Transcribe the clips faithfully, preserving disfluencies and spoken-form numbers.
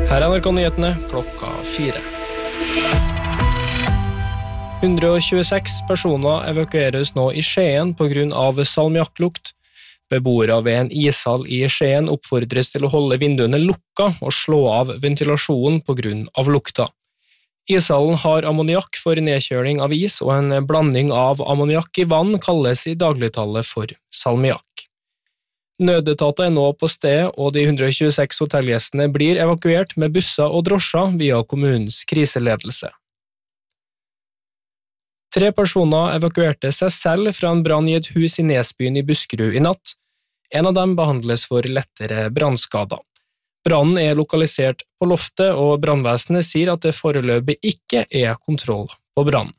Her er N R K-nyhetene klokka fire. hundre og tjueseks personer evakueres nå i Skien på grunn av salmiakklukt. Beboere ved en ishall i Skien oppfordres til å holde vinduene lukka og slå av ventilasjonen på grunn av lukta. Ishallen har ammoniakk for nedkjøling av is, og en blanding av ammoniakk i vann kalles i dagligtale for salmiakk. Nødetatet er nå på stedet, og de hundre og tjueseks hotellgjestene blir evakuert med busser og drosjer via kommunens kriseledelse. Tre personer evakuerte seg selv fra en brann i et hus i Nesbyen i Buskerud i natt. En av dem behandles for lettere brannskader. Brannen er lokalisert på loftet, og brannvesenet sier at det foreløpig ikke er kontroll på brannen.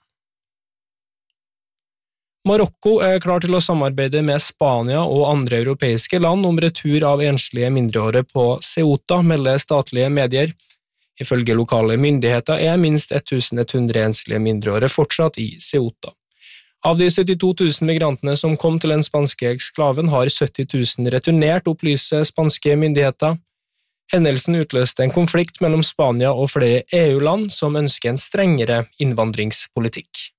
Marokko er klar til å samarbeide med Spania og andre europeiske land om retur av enslige mindreårige på Ceuta, melder statlige medier. Ifølge lokale myndigheter er minst ellevetusen hundre enslige mindreårige fortsatt i Ceuta. Av de syttito tusen migrantene som kom til den spanske eksklaven, har sytti tusen returnert, opplyser spanske myndigheter. Hendelsen utløste en konflikt mellom Spania og flere E U-land som ønsker en strengere innvandringspolitikk.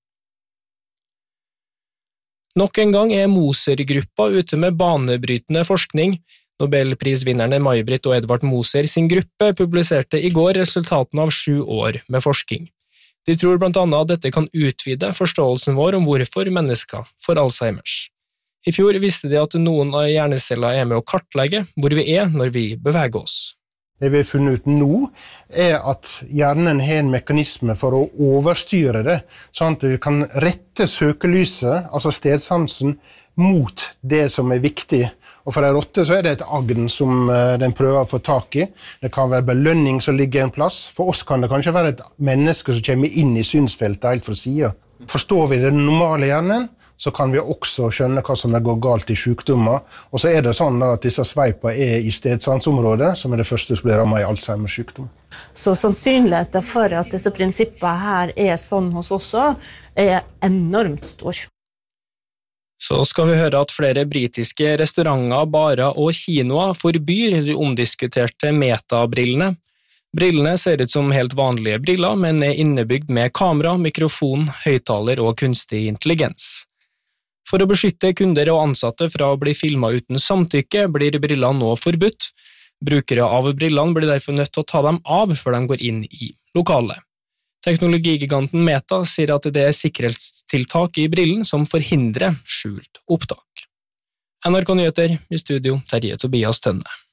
Nok en gang er Moser-gruppa ute med banebrytende forskning. Nobelprisvinnerne May-Britt og Edvard Moser sin gruppe publiserte i går resultatene av sju år med forskning. De tror blant annet at dette kan utvide forståelsen vår om hvorfor mennesker får Alzheimers. I fjor visste de at noen av hjerneceller er med å kartlegge hvor vi er når vi beveger oss. Det vi har funnet ut nå er at hjernen har en mekanisme for å overstyre det, sånn at vi kan rette søkelyset, altså stedsansen, mot det som er viktig. Og for en rotte så er det et agn som den prøver å få tak i. Det kan være belønning som ligger en plass. For oss kan det kanskje være et menneske som kommer inn i synsfeltet helt fra siden. Forstår vi den normale hjernen, så kan vi også skjønne hva som er går galt i sykdommer. Og så er det sånn at disse sveipene er i stedsansområdet, som er det første som blir rammet i Alzheimers sykdom. Så sannsynligheten for at disse prinsippene her er sånn hos oss også, er enormt stor. Så skal vi høre at flere britiske restauranter, barer og kinoer forbyr de omdiskuterte metabrillene. Brillene ser ut som helt vanlige briller, men er innebygd med kamera, mikrofon, høyttaler og kunstig intelligens. For å beskytte kunder og ansatte fra å bli filmet uten samtykke, blir brillene nå forbudt. Brukere av brillene blir derfor nødt til å ta dem av før de går inn i lokalet. Teknologigiganten Meta sier at det er sikkerhetstiltak i brillen som forhindrer skjult opptak. N R K-nyheter i studio, Terje Tobias Tønne.